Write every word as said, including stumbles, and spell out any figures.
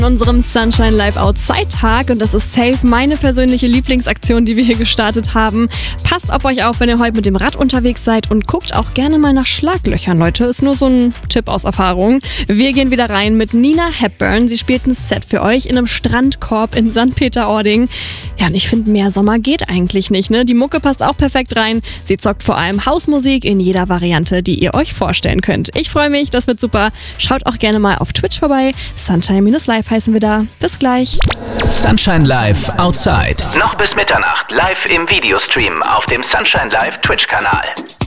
In unserem Sunshine Live Outside Tag und das ist safe meine persönliche Lieblingsaktion, die wir hier gestartet haben. Passt auf euch auf, wenn ihr heute mit dem Rad unterwegs seid und guckt auch gerne mal nach Schlaglöchern, Leute. Ist nur so ein Tipp aus Erfahrung. Wir gehen wieder rein mit Nina Hepburn. Sie spielt ein Set für euch in einem Strandkorb in Sankt Peter-Ording. Ja, und ich finde, mehr Sommer geht eigentlich nicht, ne? Die Mucke passt auch perfekt rein. Sie zockt vor allem Hausmusik in jeder Variante, die ihr euch vorstellen könnt. Ich freue mich, das wird super. Schaut auch gerne mal auf Twitch vorbei. Sunshine-Live heißen wir da. Bis gleich. Sunshine Live Outside. Noch bis Mitternacht live im Videostream auf dem Sunshine Live Twitch-Kanal.